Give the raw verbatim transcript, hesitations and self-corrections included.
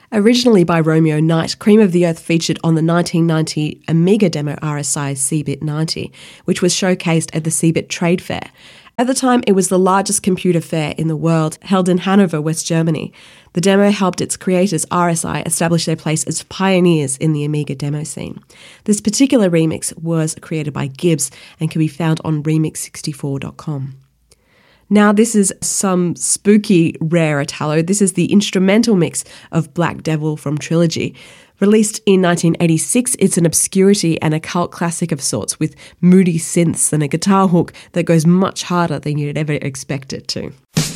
Originally by Romeo Knight, Cream of the Earth featured on the nineteen ninety Amiga demo R S I C bit ninety, which was showcased at the C bit Trade Fair. At the time, it was the largest computer fair in the world, held in Hanover, West Germany. The demo helped its creators, R S I, establish their place as pioneers in the Amiga demo scene. This particular remix was created by Gibbs and can be found on remix sixty-four dot com. Now, this is some spooky, rare Italo. This is the instrumental mix of Black Devil from Trilogy. Released in nineteen eighty-six, it's an obscurity and a cult classic of sorts with moody synths and a guitar hook that goes much harder than you'd ever expect it to.